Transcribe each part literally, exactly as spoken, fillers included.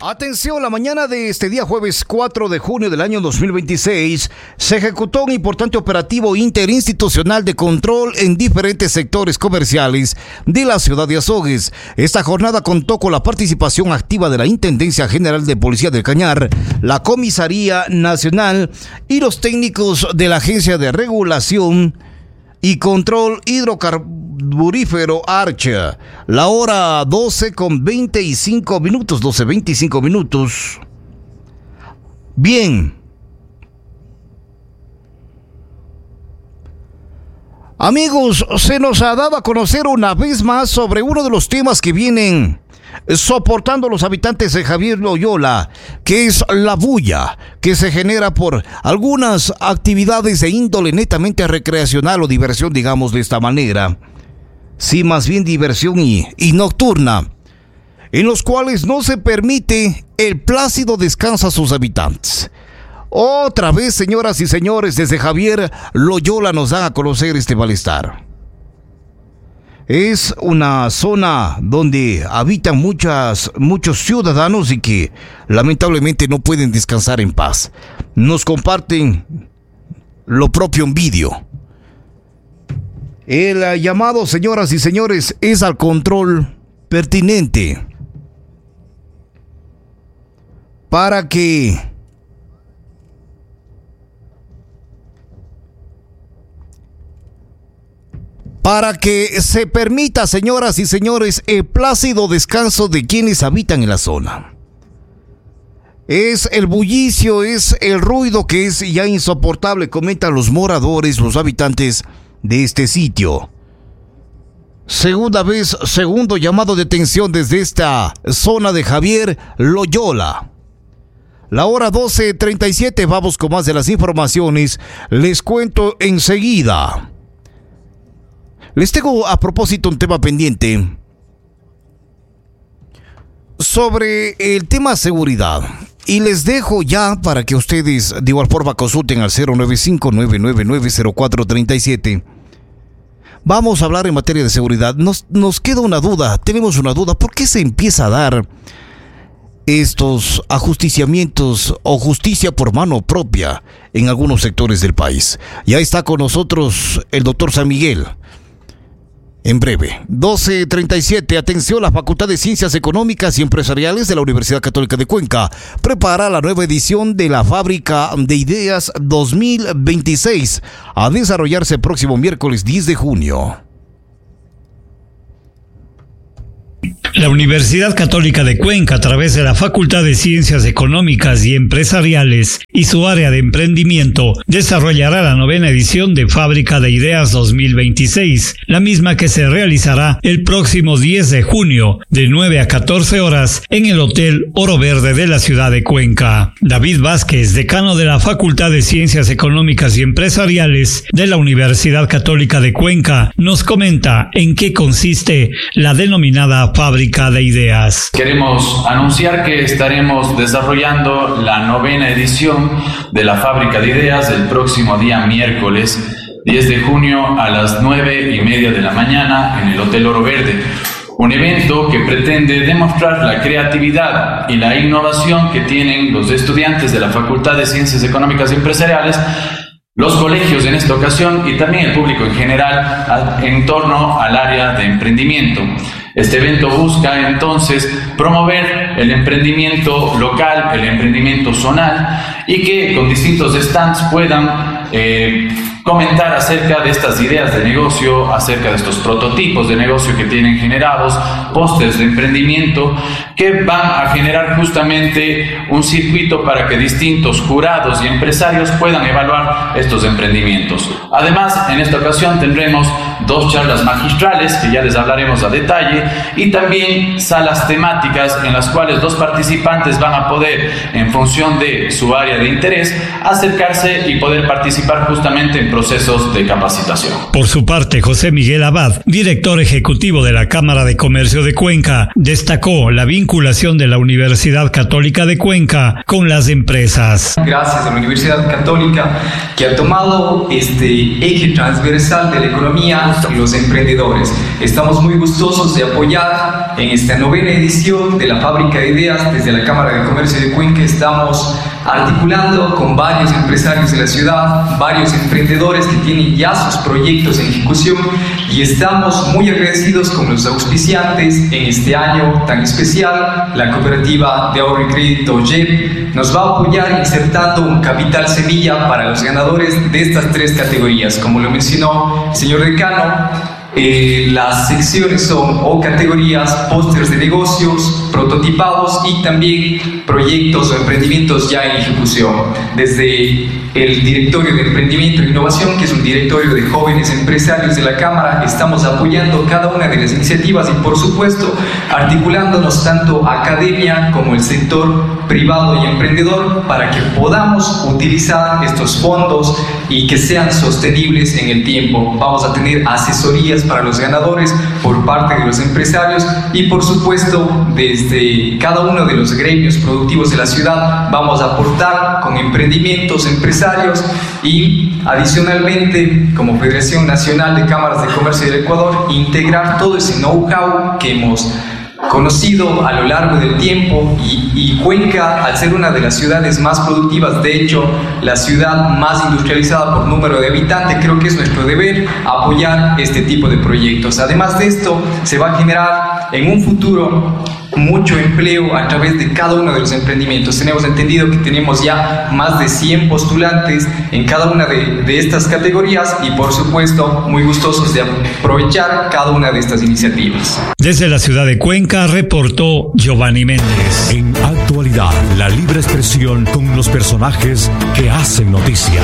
Atención, la mañana de este día jueves cuatro de junio del año dos mil veintiséis se ejecutó un importante operativo interinstitucional de control en diferentes sectores comerciales de la ciudad de Azogues. Esta jornada contó con la participación activa de la Intendencia General de Policía del Cañar, la Comisaría Nacional y los técnicos de la Agencia de Regulación y Control Hidrocarburífero Archa. La hora doce con veinticinco minutos, doce veinticinco minutos. Bien. Amigos, se nos ha dado a conocer una vez más sobre uno de los temas que vienen soportando los habitantes de Javier Loyola, que es la bulla que se genera por algunas actividades de índole netamente recreacional o diversión, digamos de esta manera. Sí, más bien diversión y, y nocturna, en los cuales no se permite el plácido descanso a sus habitantes. Otra vez, señoras y señores, desde Javier Loyola nos dan a conocer este malestar. Es una zona donde habitan muchas, muchos ciudadanos y que lamentablemente no pueden descansar en paz. Nos comparten lo propio en vídeo. El llamado, señoras y señores, es al control pertinente para que para que se permita, señoras y señores, el plácido descanso de quienes habitan en la zona. Es el bullicio, es el ruido que es ya insoportable, comentan los moradores, los habitantes de este sitio. Segunda vez, segundo llamado de atención desde esta zona de Javier Loyola. La hora doce treinta y siete, vamos con más de las informaciones, les cuento enseguida. Les tengo a propósito un tema pendiente sobre el tema seguridad y les dejo ya para que ustedes de igual forma consulten al cero nueve cinco nueve nueve nueve cero cuatro tres siete. Vamos a hablar en materia de seguridad. Nos, nos queda una duda, tenemos una duda. ¿Por qué se empieza a dar estos ajusticiamientos o justicia por mano propia en algunos sectores del país? Ya está con nosotros el doctor San Miguel. En breve, doce treinta y siete, atención, la Facultad de Ciencias Económicas y Empresariales de la Universidad Católica de Cuenca prepara la nueva edición de la Fábrica de Ideas dos mil veintiséis a desarrollarse el próximo miércoles diez de junio. La Universidad Católica de Cuenca, a través de la Facultad de Ciencias Económicas y Empresariales y su área de emprendimiento, desarrollará la novena edición de Fábrica de Ideas dos mil veintiséis, la misma que se realizará el próximo diez de junio, de nueve a catorce horas, en el Hotel Oro Verde de la ciudad de Cuenca. David Vázquez, decano de la Facultad de Ciencias Económicas y Empresariales de la Universidad Católica de Cuenca, nos comenta en qué consiste la denominada Fábrica de Ideas. Queremos anunciar que estaremos desarrollando la novena edición de la Fábrica de Ideas el próximo día miércoles diez de junio a las nueve y media de la mañana en el Hotel Oro Verde. Un evento que pretende demostrar la creatividad y la innovación que tienen los estudiantes de la Facultad de Ciencias Económicas y Empresariales, los colegios en esta ocasión y también el público en general en torno al área de emprendimiento. Este evento busca entonces promover el emprendimiento local, el emprendimiento zonal y que con distintos stands puedan eh, comentar acerca de estas ideas de negocio, acerca de estos prototipos de negocio que tienen generados, pósters de emprendimiento que van a generar justamente un circuito para que distintos jurados y empresarios puedan evaluar estos emprendimientos. Además, en esta ocasión tendremos dos charlas magistrales que ya les hablaremos a detalle y también salas temáticas en las cuales los participantes van a poder, en función de su área de interés, acercarse y poder participar justamente en procesos de capacitación. Por su parte, José Miguel Abad, director ejecutivo de la Cámara de Comercio de Cuenca, destacó la vinculación de la Universidad Católica de Cuenca con las empresas. Gracias a la Universidad Católica que ha tomado este eje transversal de la economía los emprendedores. Estamos muy gustosos de apoyar en esta novena edición de la Fábrica de Ideas. Desde la Cámara de Comercio de Cuenca estamos articulando con varios empresarios de la ciudad, varios emprendedores que tienen ya sus proyectos en ejecución, y estamos muy agradecidos con los auspiciantes en este año tan especial. La Cooperativa de Ahorro y Crédito Y E P nos va a apoyar insertando un capital semilla para los ganadores de estas tres categorías. Como lo mencionó el señor decano, Eh, las secciones son o categorías, pósters de negocios, prototipados y también proyectos o emprendimientos ya en ejecución. Desde el Directorio de Emprendimiento e Innovación, que es un directorio de jóvenes empresarios de la Cámara, estamos apoyando cada una de las iniciativas y, por supuesto, articulándonos tanto academia como el sector privado y emprendedor para que podamos utilizar estos fondos y que sean sostenibles en el tiempo. Vamos a tener asesorías para los ganadores por parte de los empresarios y, por supuesto, desde cada uno de los gremios productivos de la ciudad vamos a aportar con emprendimientos empresarios y, adicionalmente, como Federación Nacional de Cámaras de Comercio del Ecuador, integrar todo ese know-how que hemos conocido a lo largo del tiempo y, y Cuenca, al ser una de las ciudades más productivas, de hecho la ciudad más industrializada por número de habitantes, creo que es nuestro deber apoyar este tipo de proyectos. Además de esto, se va a generar en un futuro mucho empleo a través de cada uno de los emprendimientos. Tenemos entendido que tenemos ya más de cien postulantes en cada una de, de estas categorías y, por supuesto, muy gustosos de aprovechar cada una de estas iniciativas. Desde la ciudad de Cuenca reportó Giovanni Méndez. En Actualidad, la libre expresión con los personajes que hacen noticia.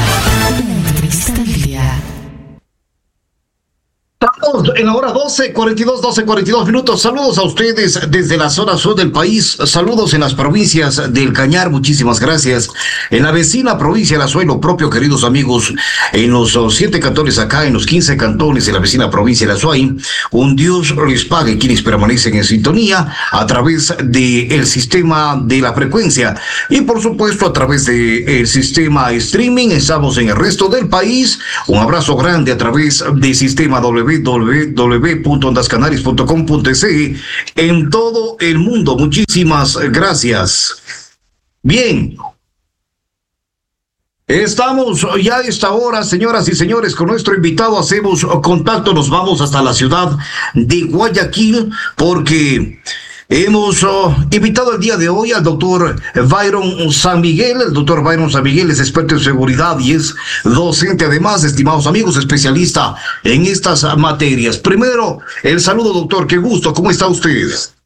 Estamos en la hora doce cuarenta y dos, doce cuarenta y dos minutos. Saludos a ustedes desde la zona sur del país. Saludos en las provincias del Cañar. Muchísimas gracias. En la vecina provincia de Azuay, lo propio, queridos amigos. En los siete cantones acá, en los quince cantones de la vecina provincia de Azuay. Un Dios les pague quienes permanecen en sintonía a través del sistema de la frecuencia. Y por supuesto a través del sistema streaming. Estamos en el resto del país. Un abrazo grande a través del sistema doble u doble u doble u punto ondas canarias punto com punto es en todo el mundo. Muchísimas gracias. Bien. Estamos ya a esta hora, señoras y señores, con nuestro invitado. Hacemos contacto, nos vamos hasta la ciudad de Guayaquil porque hemos uh, invitado el día de hoy al doctor Byron San Miguel. El doctor Byron San Miguel es experto en seguridad y es docente, además, estimados amigos, especialista en estas materias. Primero, el saludo, doctor. Qué gusto. ¿Cómo está usted?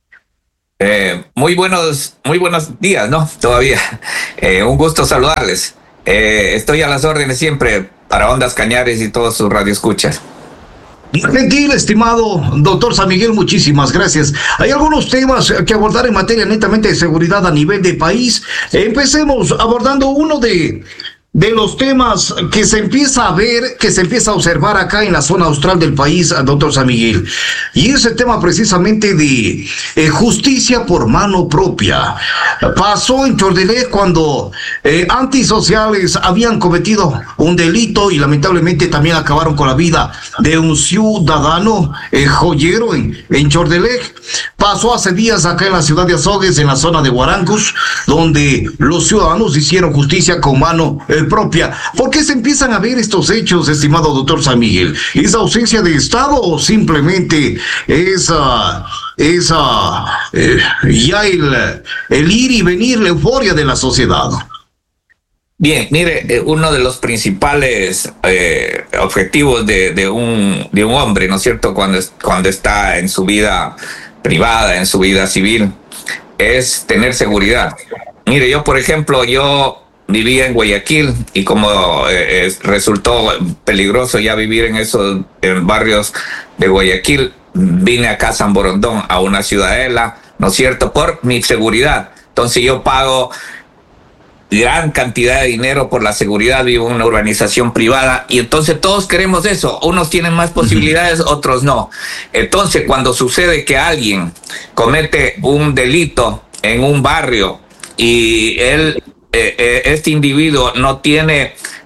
Eh, muy buenos, muy buenos días, ¿no? Todavía. Eh, un gusto saludarles. Eh, estoy a las órdenes siempre para Ondas Cañares y todos sus radioescuchas. Gentil, estimado doctor San Miguel, muchísimas gracias. Hay algunos temas que abordar en materia netamente de seguridad a nivel de país. Empecemos abordando uno de, de los temas que se empieza a ver, que se empieza a observar acá en la zona austral del país, doctor San Miguel. Y ese tema precisamente de eh, justicia por mano propia. Pasó en Chordelé cuando eh, antisociales habían cometido un delito y lamentablemente también acabaron con la vida de un ciudadano eh, joyero en, en Chordelé. Pasó hace días acá en la ciudad de Azogues, en la zona de Huarancos, donde los ciudadanos hicieron justicia con mano eh, propia. ¿Por qué se empiezan a ver estos hechos, estimado doctor San Miguel? ¿Es ausencia de Estado o simplemente es... Uh, es uh, eh, ya el, el ir y venir, la euforia de la sociedad? Bien, mire, uno de los principales eh, objetivos de, de, un, de un hombre, ¿no es cierto?, cuando, cuando está en su vida privada, en su vida civil, es tener seguridad. Mire, yo, por ejemplo, yo vivía en Guayaquil y como eh, resultó peligroso ya vivir en esos en barrios de Guayaquil, vine acá a San Borondón, a una ciudadela, ¿no es cierto?, por mi seguridad. Entonces yo pago gran cantidad de dinero por la seguridad, vivo en una urbanización privada y entonces todos queremos eso. Unos tienen más posibilidades, uh-huh. otros no. Entonces cuando sucede que alguien comete un delito en un barrio y él, eh, eh, este individuo no tiene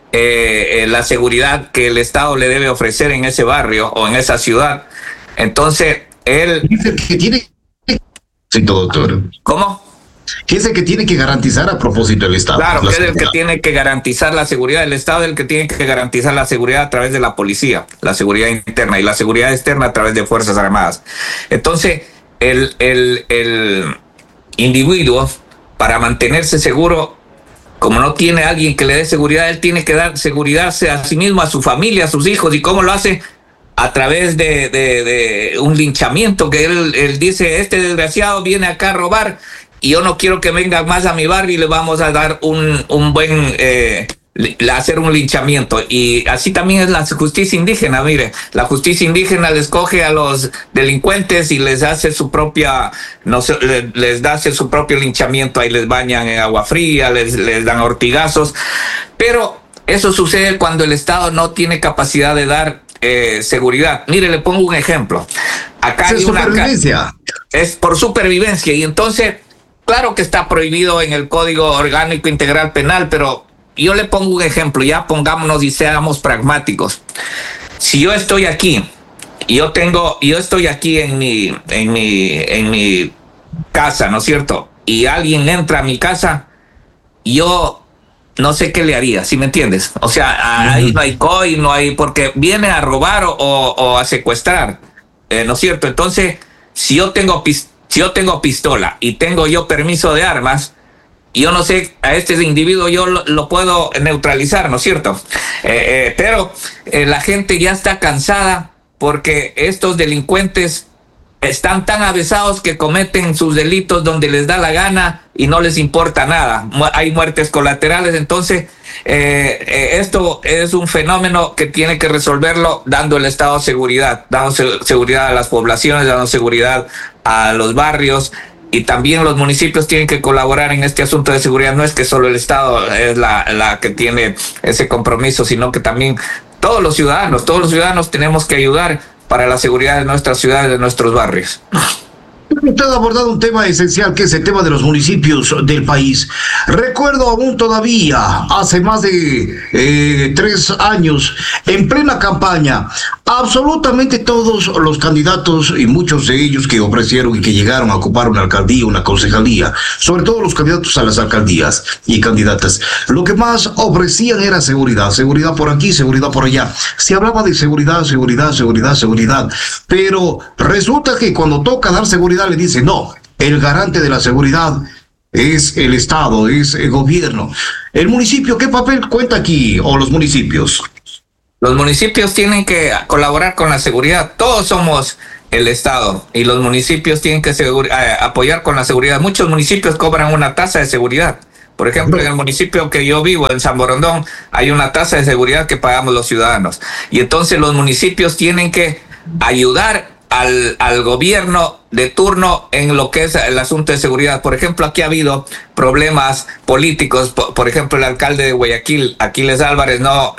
eh, eh, la seguridad que el Estado le debe ofrecer en ese barrio o en esa ciudad. Entonces, él... que tiene... Sí, doctor. ¿Cómo? ¿Qué es el que tiene que garantizar a propósito del Estado? Claro, la que es el que seguridad. tiene que garantizar la seguridad. El Estado es el que tiene que garantizar la seguridad a través de la policía, la seguridad interna y la seguridad externa a través de Fuerzas Armadas. Entonces, el, el, el individuo, para mantenerse seguro, como no tiene alguien que le dé seguridad, él tiene que dar seguridad a sí mismo, a su familia, a sus hijos. ¿Y cómo lo hace? A través de, de, de un linchamiento, que él, él dice, este desgraciado viene acá a robar y yo no quiero que venga más a mi barrio y le vamos a dar un, un buen, eh, hacer un linchamiento. Y así también es la justicia indígena. Mire, la justicia indígena les coge a los delincuentes y les hace su propia, no sé, les, les da su propio linchamiento, ahí les bañan en agua fría, les, les dan ortigazos, pero eso sucede cuando el Estado no tiene capacidad de dar Eh, seguridad. Mire, le pongo un ejemplo. Acá hay una supervivencia. Es por supervivencia, y entonces, claro que está prohibido en el Código Orgánico Integral Penal, pero yo le pongo un ejemplo, ya pongámonos y seamos pragmáticos. Si yo estoy aquí, yo tengo, yo estoy aquí en mi, en mi, en mi casa, ¿no es cierto? Y alguien entra a mi casa, yo no sé qué le haría, ¿sí me entiendes? O sea, ahí no hay C O I, no hay, porque viene a robar o, o a secuestrar, eh, ¿no es cierto? Entonces, si yo tengo si yo tengo pistola y tengo yo permiso de armas, yo no sé, a este individuo yo lo, lo puedo neutralizar, ¿no es cierto? Eh, eh, pero eh, la gente ya está cansada porque estos delincuentes están tan avesados que cometen sus delitos donde les da la gana y no les importa nada. Hay muertes colaterales. Entonces, eh, eh, esto es un fenómeno que tiene que resolverlo dando el Estado seguridad, dando se- seguridad a las poblaciones, dando seguridad a los barrios, y también los municipios tienen que colaborar en este asunto de seguridad. No es que solo el Estado es la, la que tiene ese compromiso, sino que también todos los ciudadanos, todos los ciudadanos tenemos que ayudar para la seguridad de nuestras ciudades, de nuestros barrios. Usted ha abordado un tema esencial, que es el tema de los municipios del país. Recuerdo aún todavía, hace más de eh, tres años, en plena campaña, absolutamente todos los candidatos, y muchos de ellos que ofrecieron y que llegaron a ocupar una alcaldía, una concejalía, sobre todo los candidatos a las alcaldías y candidatas, lo que más ofrecían era seguridad, seguridad por aquí, seguridad por allá. Se hablaba de seguridad, seguridad, seguridad, seguridad, pero resulta que cuando toca dar seguridad le dice, no, el garante de la seguridad es el Estado, es el gobierno. ¿El municipio qué papel cuenta aquí, o los municipios? Los municipios tienen que colaborar con la seguridad. Todos somos el Estado y los municipios tienen que segura, eh, apoyar con la seguridad. Muchos municipios cobran una tasa de seguridad. Por ejemplo, en el municipio que yo vivo, en San Borondón, hay una tasa de seguridad que pagamos los ciudadanos. Y entonces los municipios tienen que ayudar al, al gobierno de turno en lo que es el asunto de seguridad. Por ejemplo, aquí ha habido problemas políticos. Por, por ejemplo, el alcalde de Guayaquil, Aquiles Álvarez, no,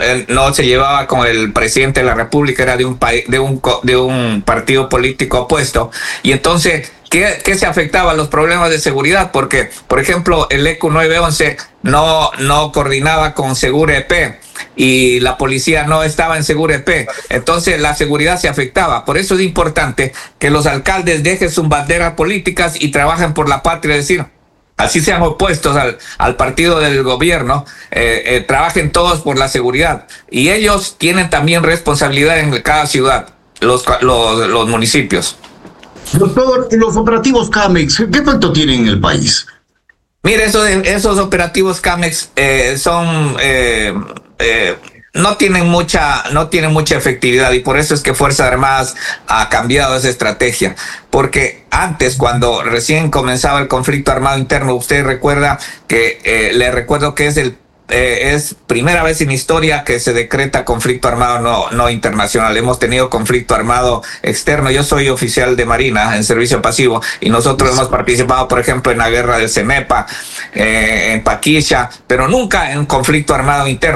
no se llevaba con el presidente de la República, era de un, de un, de un partido político opuesto. Y entonces, ¿qué, qué se afectaba? Los problemas de seguridad, porque, por ejemplo, el E Q nueve once no, no coordinaba con Segura E P y la policía no estaba en Segura E P. Entonces, la seguridad se afectaba. Por eso es importante que los alcaldes dejen sus banderas políticas y trabajen por la patria, es decir, así sean opuestos al, al partido del gobierno, eh, eh, trabajen todos por la seguridad. Y ellos tienen también responsabilidad en cada ciudad, los, los, los municipios. Doctor, los operativos CAMEX, ¿qué efecto tienen en el país? Mire, eso de, esos operativos CAMEX eh, son... Eh, eh, no tienen mucha no tienen mucha efectividad, y por eso es que Fuerzas Armadas ha cambiado esa estrategia, porque antes, cuando recién comenzaba el conflicto armado interno, usted recuerda que eh, le recuerdo que es el eh, es primera vez en historia que se decreta conflicto armado no no internacional. Hemos tenido conflicto armado externo. Yo soy oficial de Marina en servicio pasivo y nosotros hemos participado, por ejemplo, en la guerra del CEMEPA, eh, en Paquisha, pero nunca en conflicto armado interno.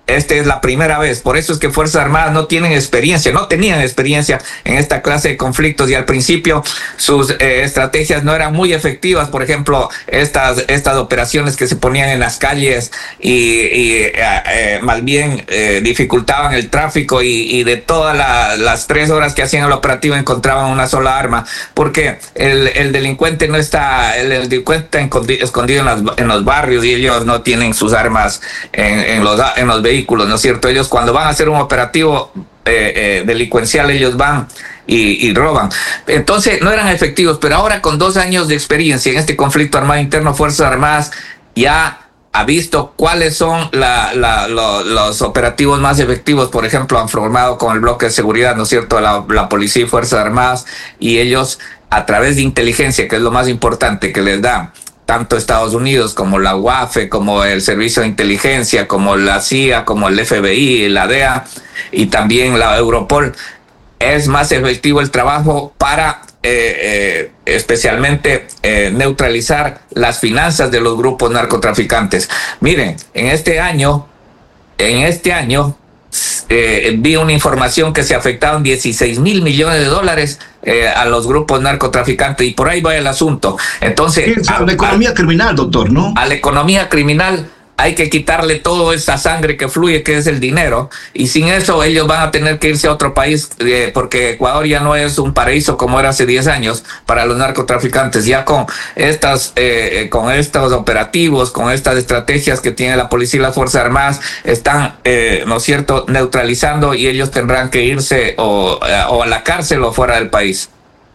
Esta es la primera vez, por eso es que Fuerzas Armadas no tienen experiencia, no tenían experiencia en esta clase de conflictos y al principio sus eh, estrategias no eran muy efectivas. Por ejemplo, estas, estas operaciones que se ponían en las calles y, y eh, eh, más bien eh, dificultaban el tráfico y, y de todas la, las tres horas que hacían el operativo encontraban una sola arma, porque el, el delincuente no está, el, el delincuente está escondido en, las, en los barrios y ellos no tienen sus armas en, en los, en los vehículos. Vehículos, ¿no es cierto? Ellos cuando van a hacer un operativo eh, eh, delincuencial, ellos van y, y roban. Entonces no eran efectivos, pero ahora con dos años de experiencia en este conflicto armado interno, Fuerzas Armadas ya ha visto cuáles son la, la, lo, los operativos más efectivos. Por ejemplo, han formado con el bloque de seguridad, ¿no es cierto?, la, la policía y Fuerzas Armadas, y ellos a través de inteligencia, que es lo más importante que les da tanto Estados Unidos como la U A F E, como el Servicio de Inteligencia, como la C I A, como el F B I, la D E A y también la Europol, es más efectivo el trabajo para eh, eh, especialmente eh, neutralizar las finanzas de los grupos narcotraficantes. Miren, en este año, en este año, Eh, vi una información que se afectaron dieciséis mil millones de dólares eh, a los grupos narcotraficantes y por ahí va el asunto. Entonces, a, a la economía a, criminal, doctor, ¿no? A la economía criminal hay que quitarle toda esa sangre que fluye, que es el dinero, y sin eso ellos van a tener que irse a otro país, eh, porque Ecuador ya no es un paraíso como era hace diez años para los narcotraficantes. Ya con estas, eh, con estos operativos, con estas estrategias que tiene la policía y las Fuerzas Armadas, están, eh, ¿no es cierto?, neutralizando, y ellos tendrán que irse o, o a la cárcel o fuera del país.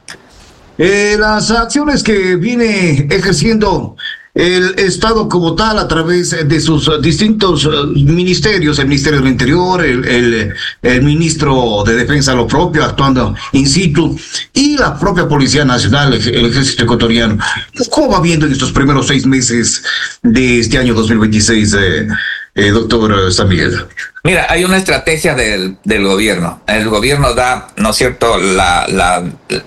Eh, las acciones que viene ejerciendo el Estado como tal a través de sus distintos ministerios, el Ministerio del Interior, el, el, el Ministro de Defensa, lo propio, actuando in situ, y la propia Policía Nacional, el Ejército Ecuatoriano. ¿Cómo va viendo en estos primeros seis meses de este año dos mil veintiséis, eh, eh, doctor San Miguel? Mira, hay una estrategia del, del gobierno. El gobierno da, ¿no es cierto?, la, la,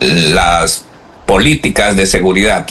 las políticas de seguridad.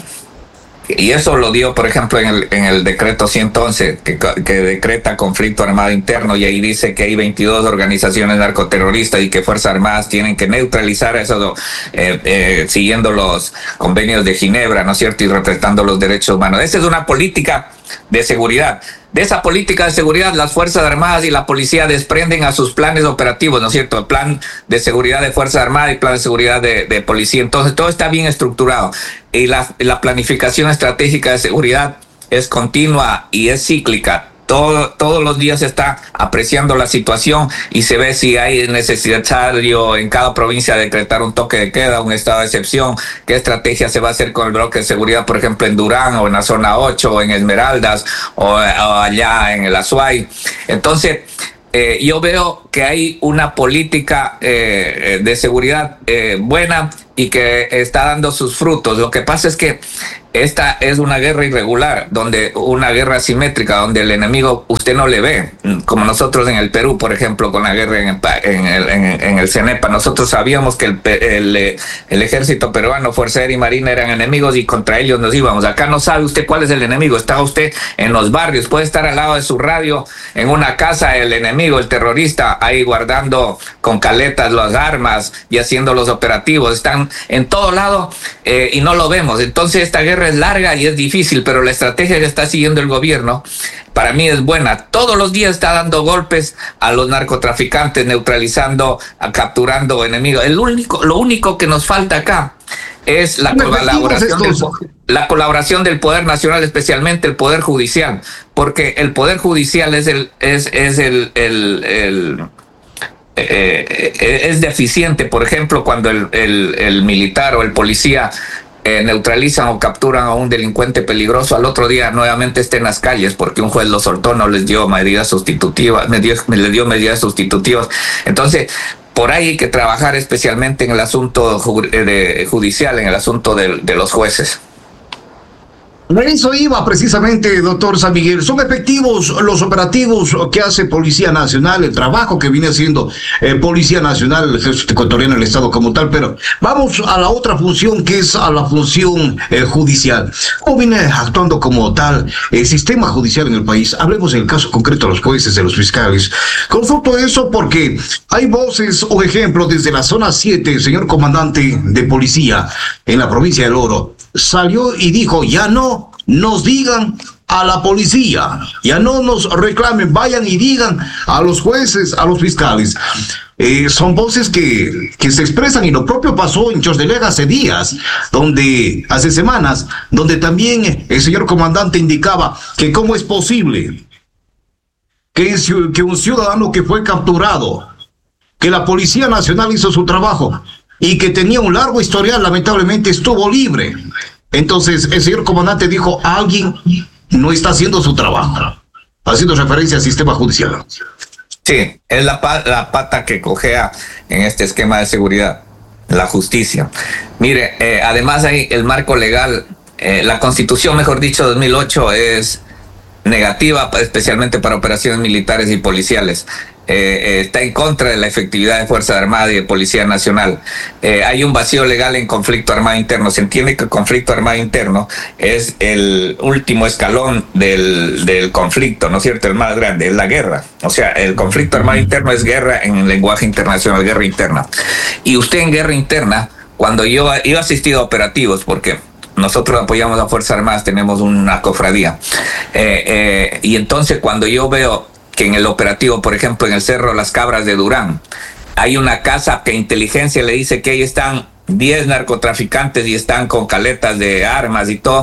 Y eso lo dio, por ejemplo, en el, en el decreto ciento once, que, que decreta conflicto armado interno, y ahí dice que hay veintidós organizaciones narcoterroristas y que Fuerzas Armadas tienen que neutralizar eso, eh, eh, siguiendo los convenios de Ginebra, ¿no es cierto?, y respetando los derechos humanos. Esa es una política de seguridad. De esa política de seguridad, las Fuerzas Armadas y la policía desprenden a sus planes operativos, ¿no es cierto? El plan de seguridad de Fuerzas Armadas y plan de seguridad de, de policía. Entonces, todo está bien estructurado. Y la, la planificación estratégica de seguridad es continua y es cíclica. Todo, todos los días se está apreciando la situación y se ve si hay necesario en cada provincia decretar un toque de queda, un estado de excepción, qué estrategia se va a hacer con el bloque de seguridad, por ejemplo, en Durán o en la zona ocho o en Esmeraldas o, o allá en el Azuay. Entonces, eh, yo veo que hay una política eh, de seguridad eh, buena y que está dando sus frutos. Lo que pasa es que esta es una guerra irregular, donde una guerra asimétrica, donde el enemigo usted no le ve, como nosotros en el Perú, por ejemplo, con la guerra en el, en el, en, en el CENEPA. Nosotros sabíamos que el, el, el ejército peruano, Fuerza Aérea y Marina eran enemigos y contra ellos nos íbamos. Acá no sabe usted cuál es el enemigo, está usted en los barrios, puede estar al lado de su radio, en una casa, el enemigo, el terrorista, ahí guardando con caletas las armas y haciendo los operativos. Están en todo lado eh, y no lo vemos. Entonces esta guerra es larga y es difícil, pero la estrategia que está siguiendo el gobierno para mí es buena. Todos los días está dando golpes a los narcotraficantes, neutralizando, capturando enemigos. El único, lo único que nos falta acá es la colaboración del, la colaboración del Poder Nacional, especialmente el Poder Judicial, porque el Poder Judicial es el es es el, el, el eh, es deficiente. Por ejemplo, cuando el, el, el militar o el policía Eh, neutralizan o capturan a un delincuente peligroso, al otro día nuevamente está en las calles porque un juez lo soltó, no les dio medidas sustitutivas, me dio, me le dio medidas sustitutivas. Entonces, por ahí hay que trabajar especialmente en el asunto ju- de, judicial, en el asunto de, de los jueces. A eso iba precisamente, doctor San Miguel. Son efectivos los operativos que hace Policía Nacional, el trabajo que viene haciendo eh, Policía Nacional, el Ejército Ecuatoriano, el Estado como tal, pero vamos a la otra función, que es a la función eh, judicial. ¿Cómo viene actuando como tal el sistema judicial en el país? Hablemos en el caso concreto de los jueces, de los fiscales. Consulto eso porque hay voces o ejemplos desde la zona siete, el señor comandante de policía en la provincia del Oro salió y dijo, ya no nos digan a la policía, ya no nos reclamen, vayan y digan a los jueces, a los fiscales. Eh, son voces que, que se expresan, y lo propio pasó en Chosdelega hace días, donde, hace semanas, donde también el señor comandante indicaba que cómo es posible que, que un ciudadano que fue capturado, que la Policía Nacional hizo su trabajo y que tenía un largo historial, lamentablemente estuvo libre. Entonces el señor comandante dijo, alguien no está haciendo su trabajo, haciendo referencia al sistema judicial. Sí, es la, la pata que cojea en este esquema de seguridad, la justicia. Mire, eh, además hay el marco legal, eh, la Constitución, mejor dicho, dos mil ocho es negativa, especialmente para operaciones militares y policiales. Eh, eh, está en contra de la efectividad de Fuerza Armada y de Policía Nacional. Eh, hay un vacío legal en conflicto armado interno. Se entiende que el conflicto armado interno es el último escalón del, del conflicto, ¿no es cierto? El más grande, es la guerra. O sea, el conflicto armado interno es guerra en el lenguaje internacional, guerra interna. Y usted en guerra interna, cuando yo, yo he asistido a operativos, porque nosotros apoyamos a Fuerzas Armadas, tenemos una cofradía. Eh, eh, y entonces cuando yo veo que en el operativo, por ejemplo, en el Cerro Las Cabras de Durán, hay una casa que inteligencia le dice que ahí están diez narcotraficantes y están con caletas de armas y todo,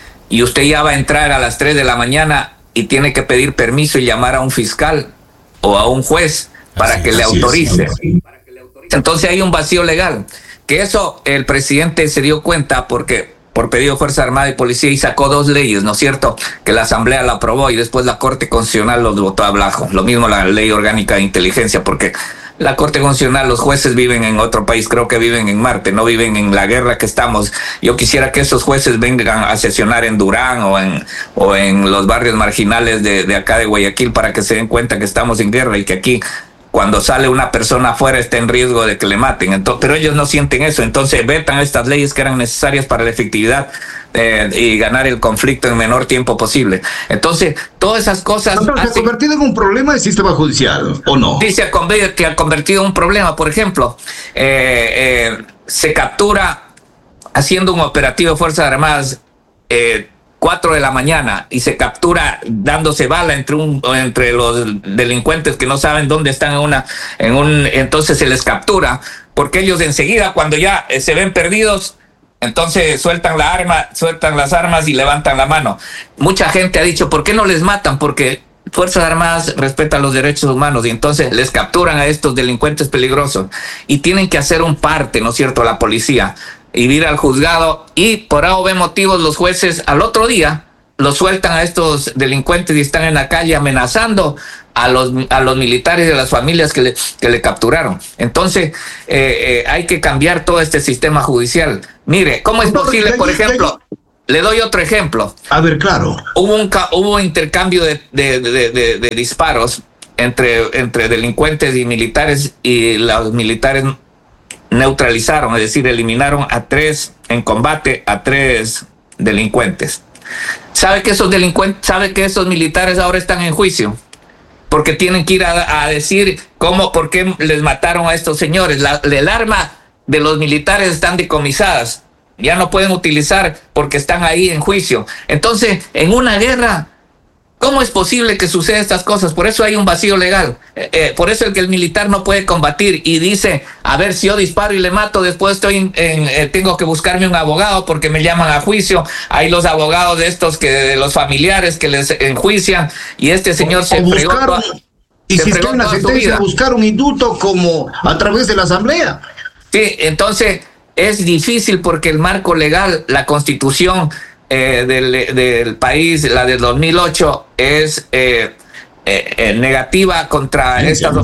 y usted ya va a entrar a las tres de la mañana y tiene que pedir permiso y llamar a un fiscal o a un juez para así, que le autorice. Es, sí. Entonces hay un vacío legal, que eso el presidente se dio cuenta porque por pedido de Fuerza Armada y Policía y sacó dos leyes, ¿no es cierto? Que la Asamblea la aprobó y después la Corte Constitucional los votó abajo. Lo mismo la Ley Orgánica de Inteligencia, porque la Corte Constitucional, los jueces viven en otro país, creo que viven en Marte, no viven en la guerra que estamos. Yo quisiera que esos jueces vengan a sesionar en Durán o en, o en los barrios marginales de, de acá de Guayaquil para que se den cuenta que estamos en guerra y que aquí, cuando sale una persona afuera, está en riesgo de que le maten. Entonces, pero ellos no sienten eso, entonces vetan estas leyes que eran necesarias para la efectividad eh, y ganar el conflicto en menor tiempo posible. Entonces, todas esas cosas... ¿Se ha convertido en un problema el sistema judicial o no? Sí, se ha convertido, que ha convertido en un problema. Por ejemplo, eh, eh, se captura haciendo un operativo de Fuerzas Armadas eh, cuatro de la mañana y se captura dándose bala entre un entre los delincuentes que no saben dónde están en una en un entonces se les captura porque ellos enseguida cuando ya eh, se ven perdidos, entonces sueltan la arma, sueltan las armas y levantan la mano. Mucha gente ha dicho, ¿por qué no les matan? Porque Fuerzas Armadas respetan los derechos humanos y entonces les capturan a estos delincuentes peligrosos y tienen que hacer un parte, ¿no es cierto?, a la policía y ir al juzgado, y por A o B motivos los jueces al otro día los sueltan a estos delincuentes y están en la calle amenazando a los a los militares y a las familias que le, que le capturaron. Entonces eh, eh, hay que cambiar todo este sistema judicial. Mire, ¿cómo es posible, por ejemplo? Le doy otro ejemplo. A ver, claro. Hubo un hubo intercambio de, de, de, de, de disparos entre, entre delincuentes y militares, y los militares neutralizaron, es decir, eliminaron a tres en combate, a tres delincuentes. ¿Sabe que esos delincuentes, sabe que esos militares ahora están en juicio? Porque tienen que ir a, a decir cómo, por qué les mataron a estos señores. La, el arma de los militares están decomisadas, ya no pueden utilizar porque están ahí en juicio. Entonces, en una guerra, ¿cómo es posible que sucedan estas cosas? Por eso hay un vacío legal. Eh, eh, por eso el que el militar no puede combatir y dice, a ver, si yo disparo y le mato, después estoy en, en, eh, tengo que buscarme un abogado porque me llaman a juicio. Hay los abogados de estos, que de los familiares que les enjuician, y este señor o, se o fregó toda, y se si está en la sentencia, buscar un indulto como a través de la Asamblea. Sí, entonces es difícil porque el marco legal, la Constitución Eh, del, del país, la del dos mil ocho, es eh, eh, eh, negativa contra sí, estas,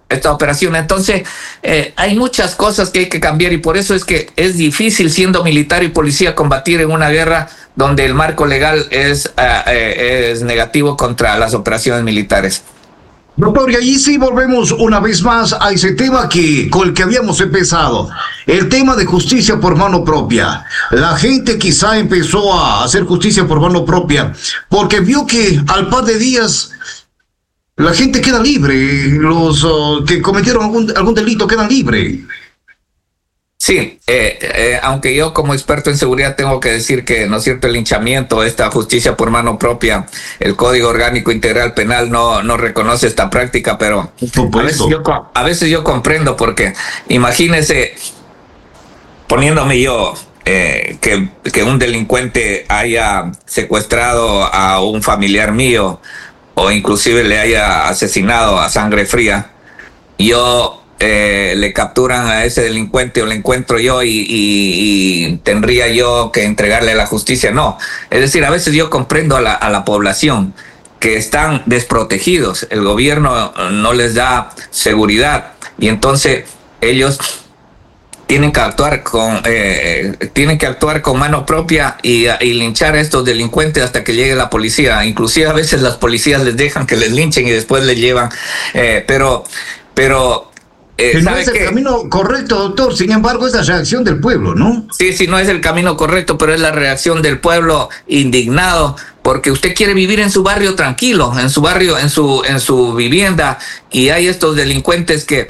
esta operación. Entonces, eh, hay muchas cosas que hay que cambiar y por eso es que es difícil siendo militar y policía combatir en una guerra donde el marco legal es, uh, eh, es negativo contra las operaciones militares. Doctor, y allí sí volvemos una vez más a ese tema que con el que habíamos empezado, el tema de justicia por mano propia. La gente quizá empezó a hacer justicia por mano propia porque vio que al par de días la gente queda libre, los uh, que cometieron algún, algún delito quedan libres. Sí, eh, eh, aunque yo como experto en seguridad tengo que decir que, ¿no es cierto?, el linchamiento, esta justicia por mano propia, el Código Orgánico Integral Penal no, no reconoce esta práctica, pero a veces, yo, a veces yo comprendo porque imagínese, poniéndome yo, eh, que, que un delincuente haya secuestrado a un familiar mío o inclusive le haya asesinado a sangre fría, yo... Eh, le capturan a ese delincuente o le encuentro yo y, y, y tendría yo que entregarle a la justicia. No, es decir, a veces yo comprendo a la, a la población que están desprotegidos, el gobierno no les da seguridad y entonces ellos tienen que actuar con eh, tienen que actuar con mano propia y, y linchar a estos delincuentes hasta que llegue la policía. Inclusive a veces las policías les dejan que les linchen y después les llevan, eh, pero pero Eh, no es el qué? camino correcto, doctor, sin embargo es la reacción del pueblo, ¿no? Sí, sí, no es el camino correcto, pero es la reacción del pueblo indignado, porque usted quiere vivir en su barrio tranquilo, en su barrio, en su, en su vivienda, y hay estos delincuentes que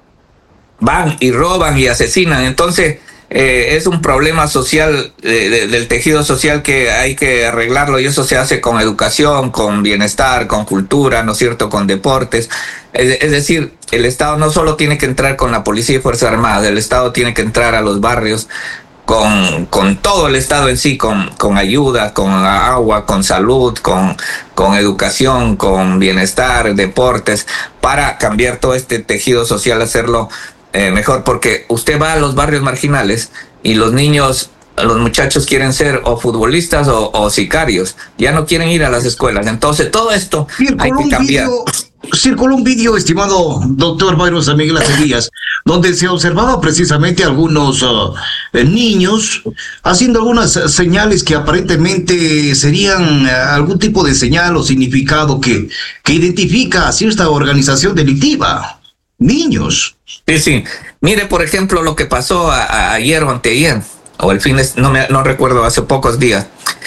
van y roban y asesinan, entonces eh, es un problema social, eh, de, del tejido social que hay que arreglarlo, y eso se hace con educación, con bienestar, con cultura, ¿no es cierto?, con deportes. Es, es decir, el Estado no solo tiene que entrar con la policía y Fuerzas Armadas, el Estado tiene que entrar a los barrios con, con todo el Estado en sí, con, con ayuda, con agua, con salud, con, con educación, con bienestar, deportes, para cambiar todo este tejido social, hacerlo eh, mejor, porque usted va a los barrios marginales y los niños, los muchachos quieren ser o futbolistas o, o sicarios, ya no quieren ir a las escuelas, entonces todo esto Circuló hay que cambiar. Video, circuló un vídeo, estimado doctor Byron San Miguel Aceguías, donde se observaba precisamente algunos uh, niños haciendo algunas señales que aparentemente serían uh, algún tipo de señal o significado que, que identifica a cierta organización delictiva. Niños. Sí, sí. Mire, por ejemplo, lo que pasó a, a ayer o anteayer, o el fin de, no me no recuerdo, hace pocos días,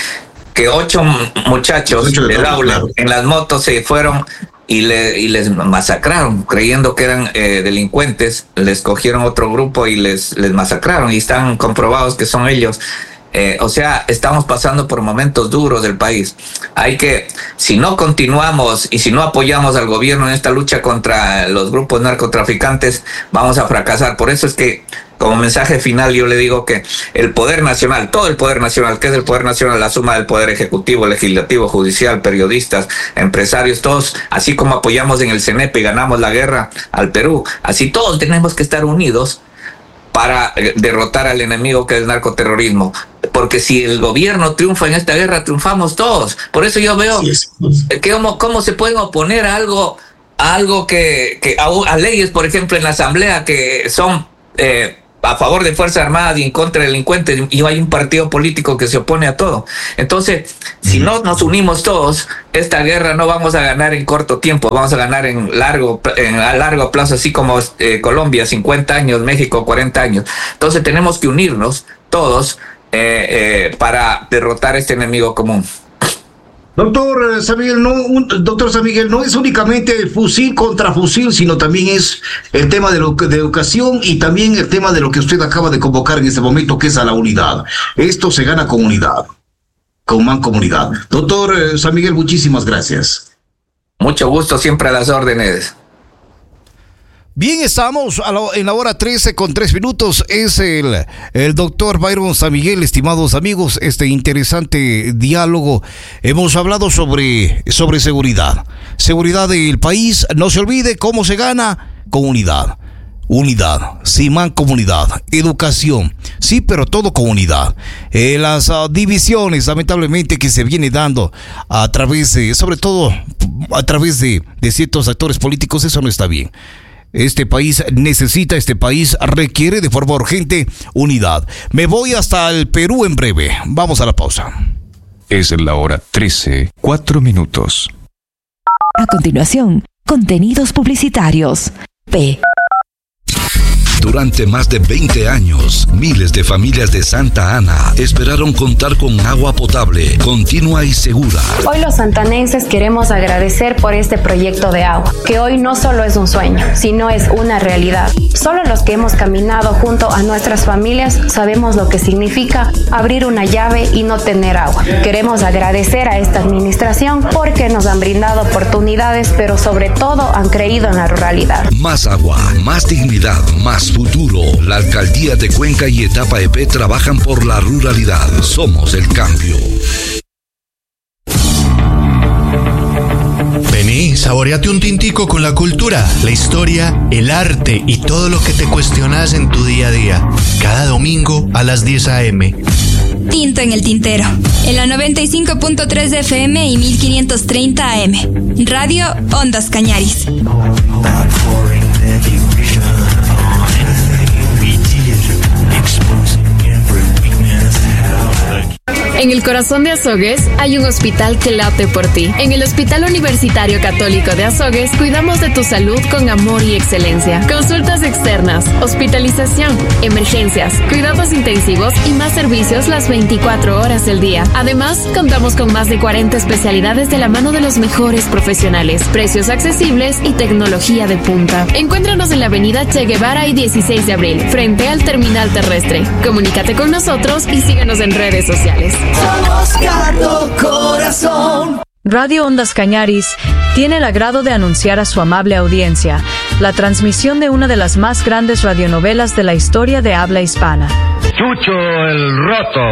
que ocho muchachos ocho de Daula claro. en las motos se fueron y, le, y les masacraron, creyendo que eran eh, delincuentes, les cogieron otro grupo y les, les masacraron, y están comprobados que son ellos. Eh, o sea, estamos pasando por momentos duros del país. Hay que, si no continuamos y si no apoyamos al gobierno en esta lucha contra los grupos narcotraficantes, vamos a fracasar. Por eso es que, como mensaje final, yo le digo que el poder nacional, todo el poder nacional, que es el poder nacional, la suma del poder ejecutivo, legislativo, judicial, periodistas, empresarios, todos, así como apoyamos en el CENEP y ganamos la guerra al Perú, así todos tenemos que estar unidos para derrotar al enemigo que es el narcoterrorismo. Porque si el gobierno triunfa en esta guerra, triunfamos todos. Por eso yo veo que cómo, cómo se pueden oponer a algo, a algo que, que a, a leyes, por ejemplo, en la Asamblea que son eh, a favor de Fuerzas Armadas y en contra de delincuentes, y hay un partido político que se opone a todo. Entonces, si no nos unimos todos, esta guerra no vamos a ganar en corto tiempo, vamos a ganar en largo, en, a largo plazo, así como eh, Colombia, cincuenta años, México, cuarenta años. Entonces tenemos que unirnos todos eh, eh, para derrotar este enemigo común. Doctor San Miguel, no, un, doctor San Miguel, no es únicamente el fusil contra fusil, sino también es el tema de, lo, de educación y también el tema de lo que usted acaba de convocar en este momento, que es a la unidad. Esto se gana con unidad, con mancomunidad. Doctor San Miguel, muchísimas gracias. Mucho gusto, siempre a las órdenes. Bien, estamos a la, en la hora trece con tres minutos. Es el, el doctor Byron San Miguel, estimados amigos, este interesante diálogo. Hemos hablado sobre, sobre seguridad. Seguridad del país. No se olvide cómo se gana: con unidad. Unidad, sí, mancomunidad, educación, sí, pero todo con unidad. Eh, las uh, divisiones, lamentablemente, que se viene dando a través de, sobre todo, a través de, de ciertos actores políticos, eso no está bien. Este país necesita, este país requiere de forma urgente unidad. Me voy hasta el Perú en breve. Vamos a la pausa. Es la hora trece, cuatro minutos. A continuación, contenidos publicitarios. P. Durante más de veinte años, miles de familias de Santa Ana esperaron contar con agua potable, continua y segura. Hoy los santanenses queremos agradecer por este proyecto de agua, que hoy no solo es un sueño, sino es una realidad. Solo los que hemos caminado junto a nuestras familias sabemos lo que significa abrir una llave y no tener agua. Queremos agradecer a esta administración porque nos han brindado oportunidades, pero sobre todo han creído en la ruralidad. Más agua, más dignidad, más futuro. La alcaldía de Cuenca y Etapa E P trabajan por la ruralidad. Somos el cambio. Vení, saboreate un tintico con la cultura, la historia, el arte y todo lo que te cuestionas en tu día a día. Cada domingo a las diez a eme. Tinto en el tintero, en la noventa y cinco punto tres de F M y mil quinientos treinta A M. Radio Ondas Cañaris. En el corazón de Azogues hay un hospital que late por ti. En el Hospital Universitario Católico de Azogues cuidamos de tu salud con amor y excelencia. Consultas externas, hospitalización, emergencias, cuidados intensivos y más servicios las veinticuatro horas del día. Además, contamos con más de cuarenta especialidades de la mano de los mejores profesionales, precios accesibles y tecnología de punta. Encuéntranos en la avenida Che Guevara y dieciséis de abril, frente al terminal terrestre. Comunícate con nosotros y síguenos en redes sociales. Somos Cardo Corazón. Radio Ondas Cañaris tiene el agrado de anunciar a su amable audiencia la transmisión de una de las más grandes radionovelas de la historia de habla hispana. Chucho el Roto.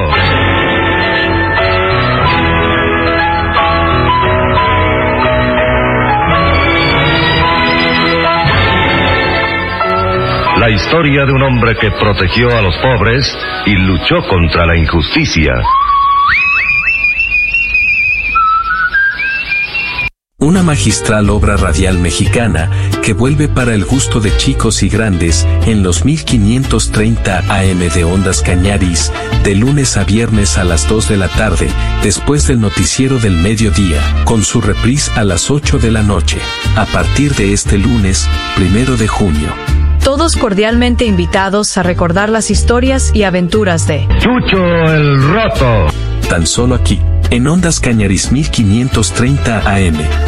La historia de un hombre que protegió a los pobres y luchó contra la injusticia. Una magistral obra radial mexicana que vuelve para el gusto de chicos y grandes en los mil quinientos treinta A M de Ondas Cañaris, de lunes a viernes a las dos de la tarde, después del noticiero del mediodía, con su reprise a las ocho de la noche, a partir de este lunes, primero de junio. Todos cordialmente invitados a recordar las historias y aventuras de Chucho el Roto. Tan solo aquí, en Ondas Cañaris mil quinientos treinta A M.